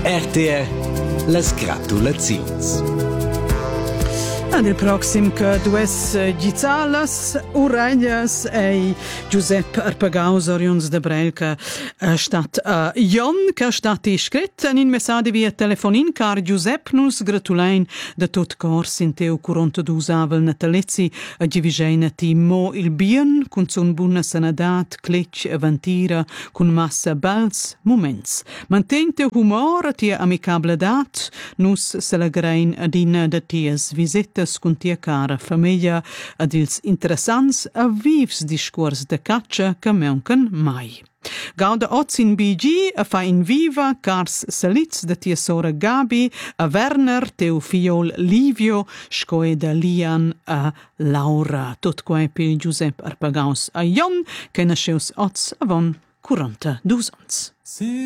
RTR las gratulaziuns. Ad il proxim che dues gizalas ureglias ei Giusepp Arpagaus oriuns de Brel che stat Jon che stat iscrit in un messaggio via telefonin car Giusepp nus gratulain de tot cor in teu 42 avel natalizzi a divigeina ti mo il bien cun son buna sanadat, cletch avantira cun massa bels moments. Mantén teu humor a tia amicabla dat nus celegrain adina de tias visitas con tia cara famiglia ad ils interessants a vivs discurs de caccia che mauncan mai. Gauda oz in BG a fa in viva cars salitz de tia sora Gabi, a Werner, teu fiol Livio, scoe da Lian a Laura. Tot quai per Giusepp Arpagaus a Jon, che nasceus oz avon 42 ans.